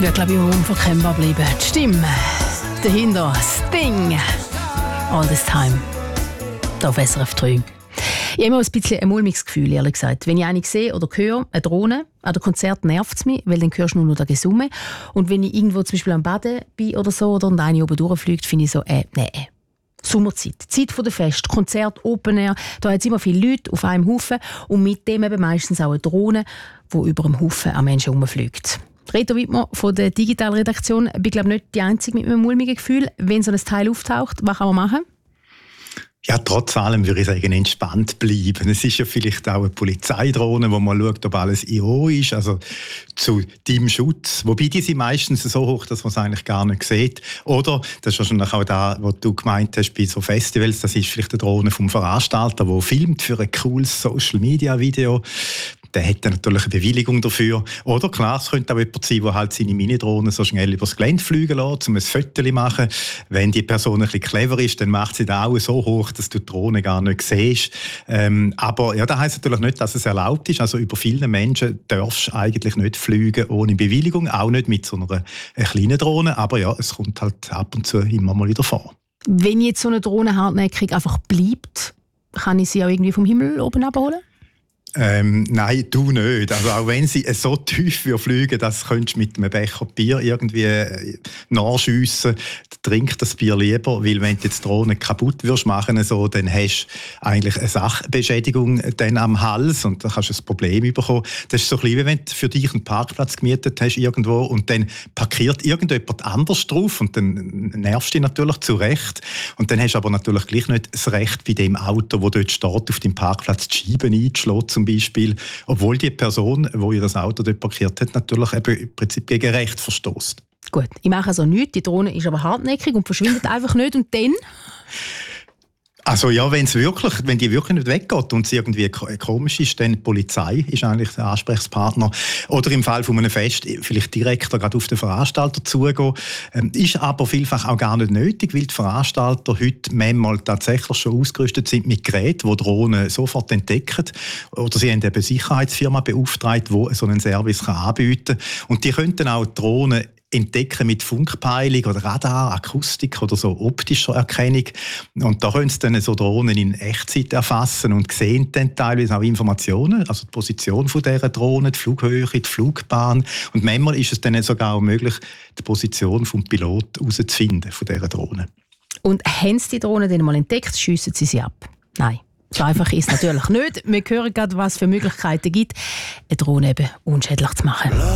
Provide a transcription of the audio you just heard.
wird, glaube ich, unverkennbar bleiben. Die Stimme dahinter, Sting, All This Time, da auf SRF 3. Ich habe immer ein bisschen ein mulmiges Gefühl, ehrlich gesagt. Wenn ich eine sehe oder höre, eine Drohne, an der Konzert nervt es mich, weil dann hörst du nur noch das Gesumme. Und wenn ich irgendwo zum Beispiel am Baden bin oder so, oder eine oben durchfliegt, finde ich so, nee. Sommerzeit, Zeit der Fest, Konzert, Open Air, da hat es immer viele Leute auf einem Haufen und mit dem eben meistens auch eine Drohne, die über einem Haufen an Menschen herumfliegt. Reto Wittmer von der Digitalredaktion, ich bin glaube nicht die Einzige mit einem mulmigen Gefühl. Wenn so ein Teil auftaucht, was kann man machen? Ja, trotz allem würde ich sagen, entspannt bleiben. Es ist ja vielleicht auch eine Polizeidrohne, wo man schaut, ob alles IO ist, also zu deinem Schutz. Wobei die sind meistens so hoch, dass man es eigentlich gar nicht sieht. Oder, das ist wahrscheinlich auch da, was du gemeint hast bei so Festivals, das ist vielleicht eine Drohne vom Veranstalter, der filmt für ein cooles Social-Media-Video. Der hat dann natürlich eine Bewilligung dafür. Oder klar, es könnte auch jemand sein, der halt seine Minidrohne so schnell übers Gelände fliegen lässt, um ein Foto zu machen. Wenn die Person ein bisschen clever ist, dann macht sie da auch so hoch, dass du die Drohne gar nicht siehst. Aber ja, das heisst natürlich nicht, dass es erlaubt ist. Also über viele Menschen darfst du eigentlich nicht fliegen ohne Bewilligung, auch nicht mit so einer kleinen Drohne. Aber ja, es kommt halt ab und zu immer mal wieder vor. Wenn jetzt so eine Drohne hartnäckig einfach bleibt, kann ich sie auch irgendwie vom Himmel oben abholen? Nein, du nicht. Also auch wenn sie so tief fliegen, das könntest du mit einem Becher Bier irgendwie nachschiessen. Trink das Bier lieber, weil wenn du jetzt die Drohne kaputt machen so, dann hast du eigentlich eine Sachbeschädigung dann am Hals und dann kannst du ein Problem bekommen. Das ist so ein bisschen, wie wenn du für dich einen Parkplatz gemietet hast irgendwo und dann parkiert irgendjemand anders drauf und dann nervst du dich natürlich zurecht. Und dann hast du aber natürlich gleich nicht das Recht, bei dem Auto, das dort steht, auf dem Parkplatz die Scheiben einzuschlagen zum Beispiel, obwohl die Person, die ihr Auto dort parkiert hat, natürlich im Prinzip gegen Recht verstößt. Gut, ich mache also nichts, die Drohne ist aber hartnäckig und verschwindet einfach nicht und dann? Also ja, wenn die wirklich nicht weggeht und sie irgendwie komisch ist, dann die Polizei ist eigentlich der Ansprechpartner. Oder im Fall von einem Fest vielleicht direkt gerade auf den Veranstalter zugehen. Ist aber vielfach auch gar nicht nötig, weil die Veranstalter heute manchmal tatsächlich schon ausgerüstet sind mit Geräten, die Drohnen sofort entdecken. Oder sie haben eben eine Sicherheitsfirma beauftragt, die so einen Service anbieten kann. Und die könnten auch Drohnen entdecken mit Funkpeilung oder Radar, Akustik oder so optischer Erkennung. Und da können sie dann so Drohnen in Echtzeit erfassen und sehen dann teilweise auch Informationen, also die Position von dieser Drohne, die Flughöhe, die Flugbahn. Und manchmal ist es dann sogar auch möglich, die Position vom Pilot herauszufinden von dieser Drohne. Und haben Sie die Drohne dann mal entdeckt, schiessen Sie sie ab? Nein. So einfach ist es natürlich nicht. Wir hören gerade, was es für Möglichkeiten gibt, eine Drohne eben unschädlich zu machen.